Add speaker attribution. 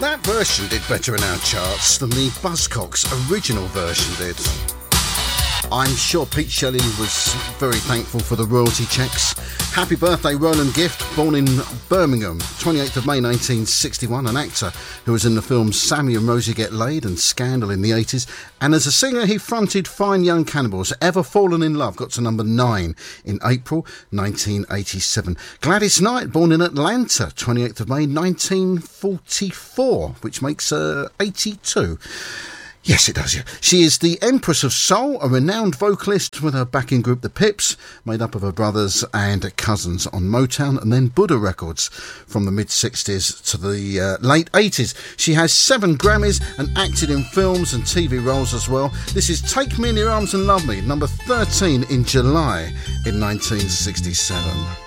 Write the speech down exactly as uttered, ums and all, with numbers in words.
Speaker 1: That version did better in our charts than the Buzzcocks original version did. I'm sure Pete Shelley was very thankful for the royalty checks. Happy birthday, Roland Gift, born in Birmingham, twenty-eighth of May nineteen sixty-one, an actor who was in the films Sammy and Rosie Get Laid and Scandal in the eighties. And as a singer, he fronted Fine Young Cannibals. Ever Fallen in Love got to number nine in April nineteen eighty-seven. Gladys Knight, born in Atlanta, twenty-eighth of May nineteen forty-four, which makes her uh, eighty-two. Yes, it does, yeah. She is the Empress of Soul, a renowned vocalist with her backing group The Pips, made up of her brothers and cousins on Motown, and then Buddha Records from the mid-sixties to the uh, late eighties. She has seven Grammys and acted in films and T V roles as well. This is Take Me in Your Arms and Love Me, number thirteen in July in nineteen sixty-seven.